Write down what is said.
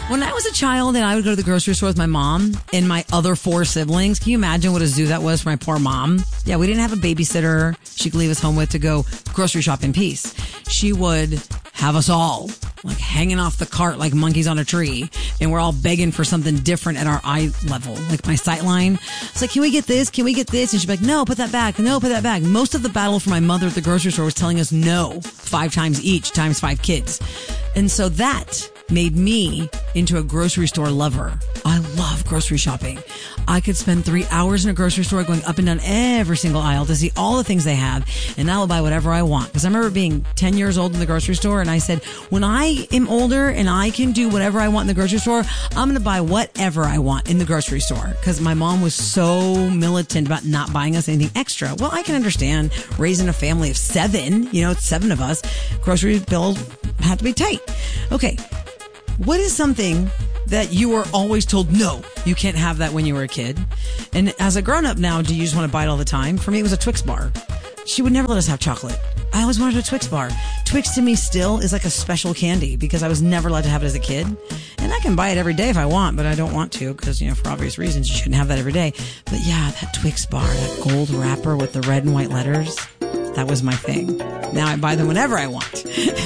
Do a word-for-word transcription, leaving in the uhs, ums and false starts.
When I was a child and I would go to the grocery store with my mom and my other four siblings, can you imagine what a zoo that was for my poor mom? Yeah, we didn't have a babysitter she could leave us home with to go grocery shop in peace. She would have us all like hanging off the cart like monkeys on a tree, and we're all begging for something different at our eye level, like my sight line. It's like, can we get this? Can we get this? And she'd be like, no, put that back. No, put that back. Most of the battle for my mother at the grocery store was telling us no five times each, times five kids. And so that made me into a grocery store lover. I love grocery shopping. I could spend three hours in a grocery store going up and down every single aisle to see all the things they have, and I will buy whatever I want. Because I remember being ten years old in the grocery store, and I said, when I am older and I can do whatever I want in the grocery store, I'm going to buy whatever I want in the grocery store. Because my mom was so militant about not buying us anything extra. Well, I can understand raising a family of seven, you know, it's seven of us, grocery bills had to be tight. Okay. What is something that you were always told, no, you can't have that when you were a kid? And as a grown up now, do you just want to buy it all the time? For me, it was a Twix bar. She would never let us have chocolate. I always wanted a Twix bar. Twix to me still is like a special candy because I was never allowed to have it as a kid. And I can buy it every day if I want, but I don't want to because, you know, for obvious reasons, you shouldn't have that every day. But yeah, that Twix bar, that gold wrapper with the red and white letters, that was my thing. Now I buy them whenever I want.